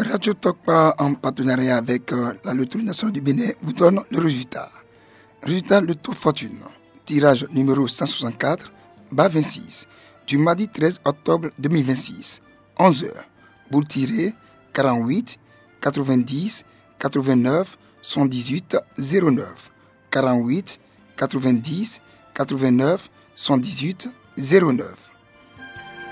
Radio Tokpa, en partenariat avec la Loterie nationale du Bénin, vous donne le résultat. Résultat de toute fortune. Tirage numéro 164, bas 26, du mardi 13 octobre 2026, 11h. Boule tirée 48, 90, 89, 118, 09. 48, 90, 89, 118, 09.